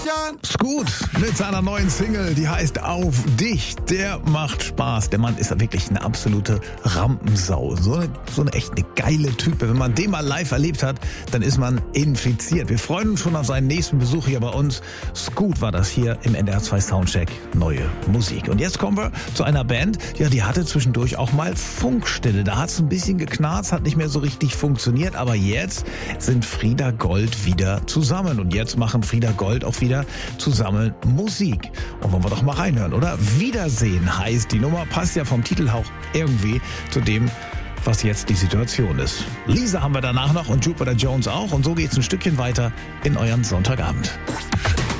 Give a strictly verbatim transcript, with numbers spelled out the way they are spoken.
Scoot mit seiner neuen Single, die heißt Auf dich. Der macht Spaß. Der Mann ist wirklich eine absolute Rampensau. So eine, so eine echt eine geile Type. Wenn man den mal live erlebt hat, dann ist man infiziert. Wir freuen uns schon auf seinen nächsten Besuch hier bei uns. Scoot war das hier im N D R zwei Soundcheck. Neue Musik. Und jetzt kommen wir zu einer Band, ja, die hatte zwischendurch auch mal Funkstille. Da hat es ein bisschen geknarzt, hat nicht mehr so richtig funktioniert. Aber jetzt sind Frieda Gold wieder zusammen. Und jetzt machen Frieda Gold auch wieder zusammen Musik. Und wollen wir doch mal reinhören, oder? Wiedersehen heißt die Nummer, passt ja vom Titelhauch irgendwie zu dem, was jetzt die Situation ist. Lisa haben wir danach noch und Jupiter Jones auch. Und so geht's ein Stückchen weiter in euren Sonntagabend.